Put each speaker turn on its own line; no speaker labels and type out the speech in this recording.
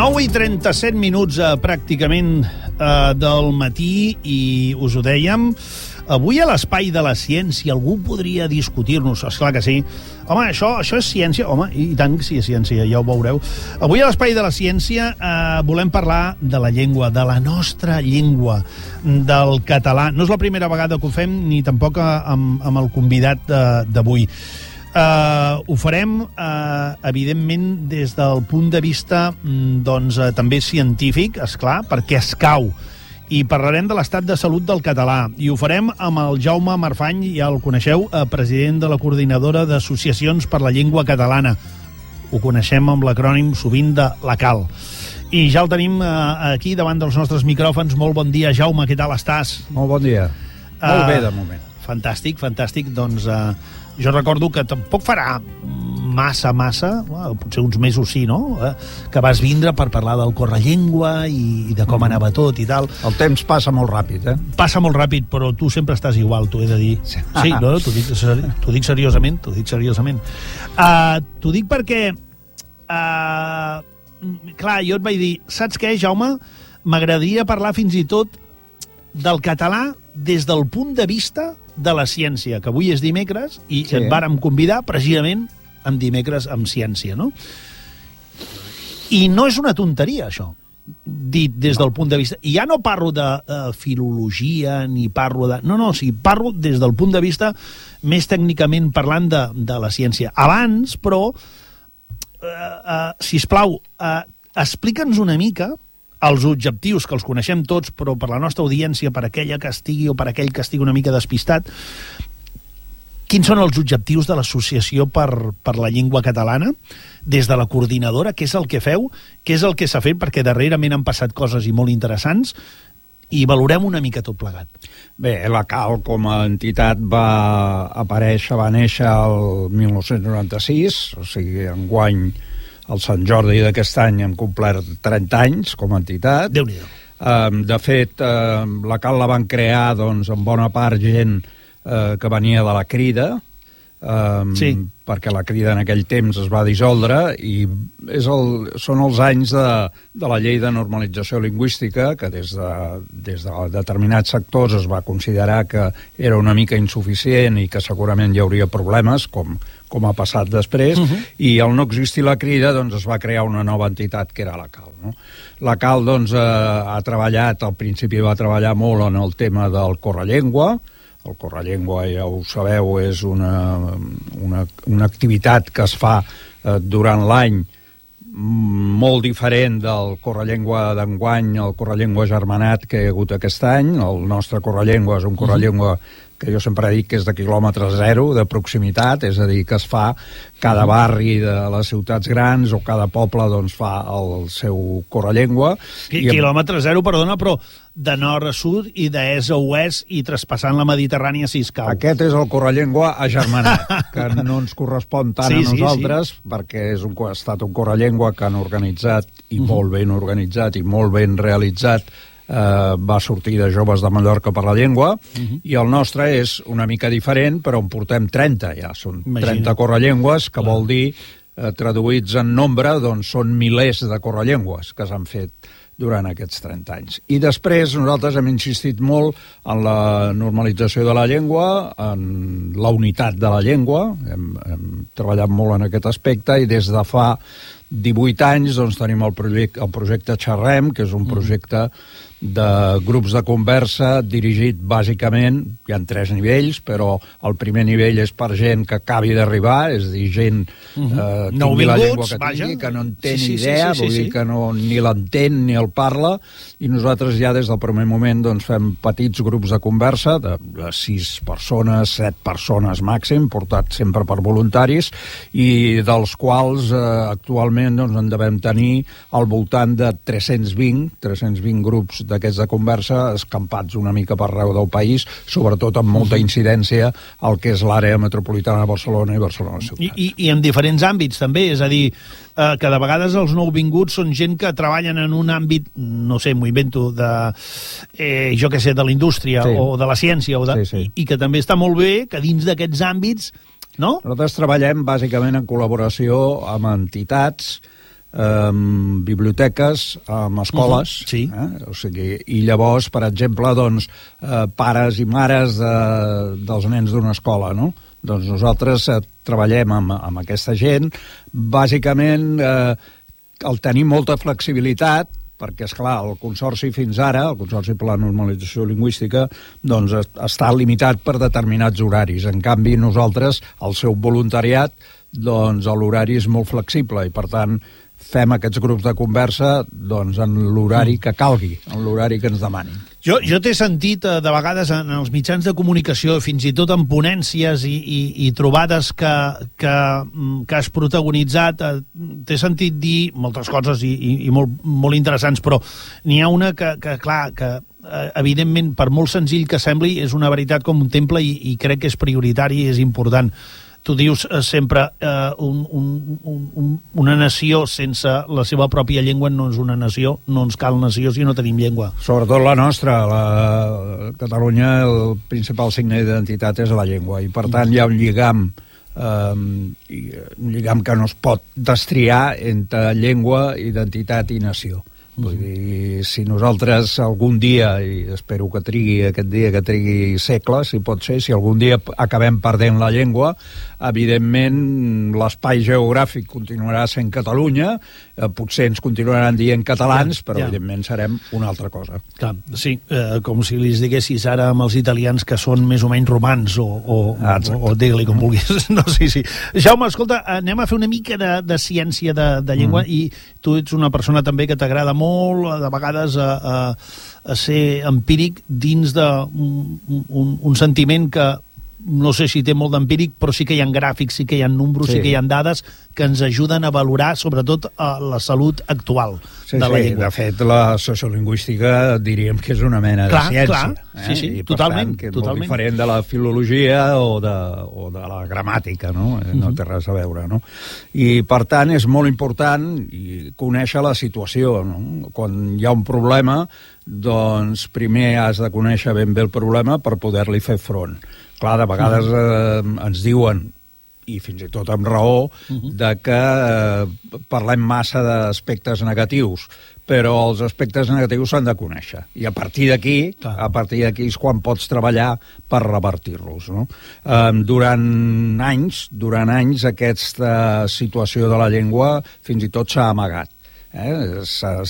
9:37 pràcticament del matí i us ho dèiem, avui a l'Espai de la Ciència algú podria discutir-nos, esclar que sí. Home, això és ciència? Home, i tant que sí és ciència, ja ho veureu. Avui a l'Espai de la Ciència volem parlar de la llengua, de la nostra llengua, del català. No és la primera vegada que ho fem, ni tampoc amb el convidat d'avui. Ho farem, evidentment, des del punt de vista també científic, esclar, perquè escau. I parlarem de l'estat de salut del català. I ho farem amb el Jaume Marfany, ja el coneixeu, president de la Coordinadora d'Associacions per la Llengua Catalana. Ho coneixem amb l'acrònim sovint de l'ACAL. I ja el tenim aquí davant dels nostres micròfons. Molt bon dia, Jaume, què tal estàs?
Molt bon dia. Molt bé, de moment.
Fantàstic, fantàstic. Doncs jo recordo que tampoc farà massa, potser uns mesos sí, no?, que vas vindre per parlar del Correllengua i de com anava tot i tal.
El temps passa molt ràpid,
Passa molt ràpid, però tu sempre estàs igual, t'ho he de dir. Sí, no? T'ho dic seriosament, T'ho dic perquè clar, jo et vaig dir, saps què, Jaume? M'agradaria parlar fins i tot del català des del punt de vista de la ciència, que avui és dimecres i et vàrem convidar precisament en dimecres amb ciència, no? I no és una tonteria, això, dit des del punt de vista... I ja no parlo de filologia, ni parlo de... No, o sigui, parlo des del punt de vista més tècnicament parlant de la ciència. Abans, però, sisplau, explica'ns una mica els objectius, que els coneixem tots, però per la nostra audiència, per aquella que estigui o per aquell que estigui una mica despistat, quins són els objectius de l'Associació per la Llengua Catalana, des de la coordinadora, què és el que feu, què és el que s'ha fet, perquè darrerament han passat coses i molt interessants, i valorem una mica tot plegat.
Bé, la CAL com a entitat va néixer el 1996, o sigui, enguany el Sant Jordi d'aquest any hem complert 30 anys com a entitat.
Déu-n'hi-do.
De fet, la CAL la van crear, doncs, en bona part gent que venia de la Crida, perquè la Crida en aquell temps es va dissoldre, i són els anys de la llei de normalització lingüística, que des de determinats sectors es va considerar que era una mica insuficient i que segurament hi hauria problemes, com ha passat després, i al no existir la Crida, doncs es va crear una nova entitat, que era la CAL, no? La CAL, doncs, ha treballat, al principi va treballar molt en el tema del Correllengua. El Correllengua, ja ho sabeu, és una activitat que es fa durant l'any, molt diferent del Correllengua d'enguany, el Correllengua germanat que hi ha hagut aquest any. El nostre Correllengua és un Correllengua que jo sempre dic que és de quilòmetre zero, de proximitat, és a dir, que es fa cada barri de les ciutats grans o cada poble doncs fa el seu Correllengua.
Quilòmetre zero, perdona, però de nord a sud i d'est a oest i traspassant la Mediterrània si escau.
Aquest és el Correllengua agermanat, que no ens correspon tant a nosaltres, perquè ha estat un Correllengua que han organitzat, i molt ben organitzat i molt ben realitzat, va sortir de Joves de Mallorca per la Llengua, i el nostre és una mica diferent, però en portem 30 ja. Són 30 correllengues, que vol dir, traduïts en nombre, doncs són milers de correllengues que s'han fet durant aquests 30 anys. I després nosaltres hem insistit molt en la normalització de la llengua, en la unitat de la llengua, hem treballat molt en aquest aspecte, i des de fa 18 anys doncs, tenim el projecte Xerrem, que és un projecte de grups de conversa dirigit bàsicament, hi ha 3 nivells, però el primer nivell és per gent que acabi d'arribar, és a dir, gent tingui la llengua que tingui, que no en té ni idea, vull dir que ni l'entén ni el parla, i nosaltres ja des del primer moment doncs, fem petits grups de conversa de 6 persones, 7 persones màxim, portats sempre per voluntaris, i dels quals actualment doncs, en devem tenir al voltant de 320 grups d'aquests de conversa escampats una mica per arreu del país, sobretot amb molta incidència al que és l'àrea metropolitana de Barcelona i Barcelona ciutat.
I en diferents àmbits també, és a dir, que de vegades els nouvinguts són gent que treballen en un àmbit, no sé, m'ho invento, jo què sé, de la indústria o de la ciència, i que també està molt bé que dins d'aquests àmbits, no?
Nosaltres treballem bàsicament en col·laboració amb entitats biblioteques, amb escoles,
sí.
O sigui, i llavors, per exemple, doncs, pares i mares dels nens d'una escola, no? Doncs nosaltres treballem amb aquesta gent. Bàsicament, el tenir molta flexibilitat, perquè, esclar, el Consorci fins ara, el Consorci per la Normalització Lingüística, doncs està limitat per determinats horaris. En canvi, nosaltres, el seu voluntariat, doncs l'horari és molt flexible i, per tant, fem aquests grups de conversa doncs, en l'horari que calgui, en l'horari que ens demanin.
Jo t'he sentit de vegades en els mitjans de comunicació, fins i tot en ponències i trobades que has protagonitzat, t'he sentit dir moltes coses i molt interessants, però n'hi ha una que evidentment, per molt senzill que sembli, és una veritat com un temple i crec que és prioritari i és important. Tu dius sempre una nació sense la seva pròpia llengua no és una nació, no ens cal nació si no tenim llengua.
Sobretot la nostra, la Catalunya, el principal signe d'identitat és la llengua, i per tant hi ha un lligam que no es pot destriar entre llengua, identitat i nació. Vull dir, si nosaltres algun dia, i espero que trigui aquest dia, que trigui segles, si pot ser, si algun dia acabem perdent la llengua, evidentment l'espai geogràfic continuarà sent Catalunya, potser ens continuaran dient catalans, però evidentment serem una altra cosa.
Clar, sí, com si li diguessis ara amb els italians que són més o menys romans, o digue-li com vulguis. No, sí. Jaume, escolta, anem a fer una mica de ciència de llengua, i tu ets una persona també que t'agrada molt, de vegades, a ser empíric dins d'un sentiment que no sé si té molt d'empíric, però sí que hi ha gràfics, sí que hi ha números, sí que hi ha dades que ens ajuden a valorar sobretot la salut actual de la llengua.
De fet, la sociolingüística diríem que és una mena de ciència.
Sí,
i
totalment.
Per tant, que és molt diferent de la filologia o de la gramàtica, no? No té res a veure, no? I, per tant, és molt important conèixer la situació, no? Quan hi ha un problema, doncs primer has de conèixer ben bé el problema per poder-li fer front. Clar, de vegades ens diuen, i fins i tot amb raó, de que parlem massa d'aspectes negatius, però els aspectes negatius s'han de conèixer. I a partir d'aquí és quan pots treballar per revertir-los, no? Durant anys, aquesta situació de la llengua fins i tot s'ha amagat. Es